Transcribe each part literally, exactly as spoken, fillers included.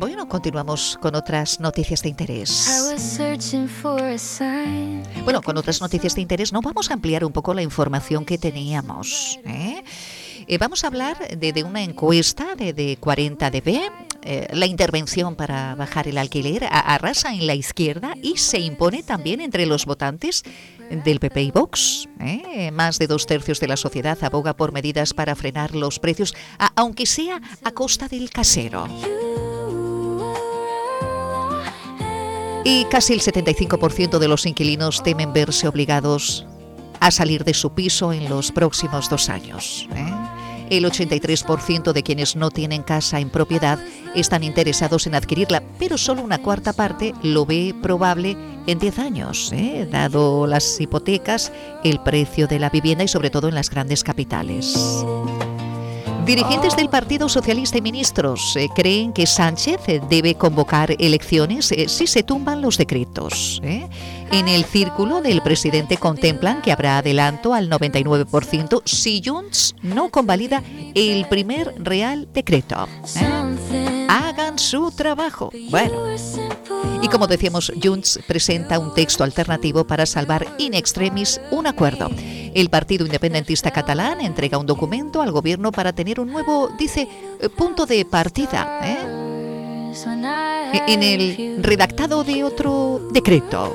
Bueno, continuamos con otras noticias de interés. Bueno, con otras noticias de interés, no vamos a ampliar un poco la información que teníamos, ¿eh? Eh, vamos a hablar de, de una encuesta de, de cuarenta D B. Eh, la intervención para bajar el alquiler a, arrasa en la izquierda y se impone también entre los votantes del P P y Vox. ¿eh? Más de dos tercios de la sociedad aboga por medidas para frenar los precios, a, aunque sea a costa del casero. Y casi el setenta y cinco por ciento de los inquilinos temen verse obligados a salir de su piso en los próximos dos años. ¿eh? El ochenta y tres por ciento de quienes no tienen casa en propiedad están interesados en adquirirla, pero solo una cuarta parte lo ve probable en diez años, ¿eh? dado las hipotecas, el precio de la vivienda y sobre todo en las grandes capitales. Dirigentes del Partido Socialista y ministros eh, creen que Sánchez eh, debe convocar elecciones eh, si se tumban los decretos. ¿eh? En el círculo del presidente contemplan que habrá adelanto al noventa y nueve por ciento si Junts no convalida el primer Real Decreto. ¿eh? Hagan su trabajo. Bueno. Y como decíamos, Junts presenta un texto alternativo para salvar in extremis un acuerdo. El Partido Independentista Catalán entrega un documento al gobierno para tener un nuevo, dice, punto de partida, ¿eh? en el redactado de otro decreto.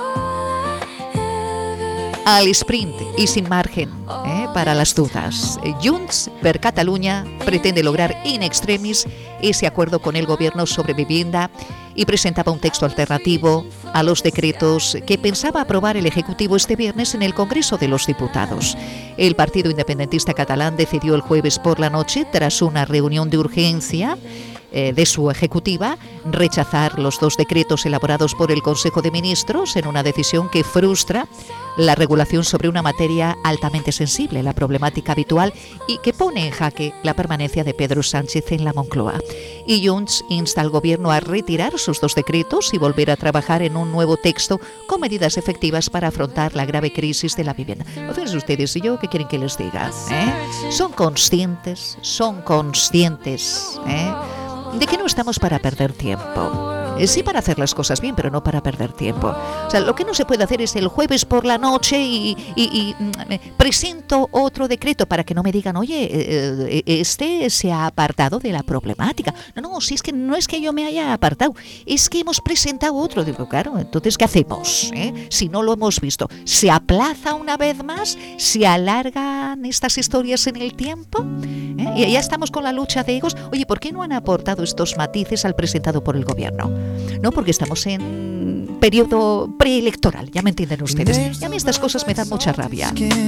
Al sprint y sin margen ¿eh? para las dudas. Junts per Catalunya pretende lograr in extremis ese acuerdo con el gobierno sobre vivienda y presentaba un texto alternativo a los decretos que pensaba aprobar el Ejecutivo este viernes en el Congreso de los Diputados. El Partido Independentista Catalán decidió el jueves por la noche, tras una reunión de urgencia eh, de su ejecutiva, rechazar los dos decretos elaborados por el Consejo de Ministros en una decisión que frustra la regulación sobre una materia altamente sensible, la problemática habitual, y que pone en jaque la permanencia de Pedro Sánchez en la Moncloa. Y Junts insta al Gobierno a retirar sus dos decretos y volver a trabajar en un nuevo texto con medidas efectivas para afrontar la grave crisis de la vivienda. Entonces, ustedes y yo, ¿qué quieren que les diga? ¿Eh? Son conscientes, son conscientes ¿eh? de que no estamos para perder tiempo. Sí, para hacer las cosas bien, pero no para perder tiempo. O sea, lo que no se puede hacer es el jueves por la noche y, y, y mm, presento otro decreto para que no me digan, oye, eh, este se ha apartado de la problemática. No, no, si es que no es que yo me haya apartado, es que hemos presentado otro. Digo, claro, entonces, ¿qué hacemos? ¿Eh? Si no lo hemos visto, ¿se aplaza una vez más? ¿Se alargan estas historias en el tiempo? ¿Eh? Y ya estamos con la lucha de egos. Oye, ¿por qué no han aportado estos matices al presentado por el gobierno? No, porque estamos en periodo preelectoral, ya me entienden ustedes. Y a mí estas cosas me dan mucha rabia.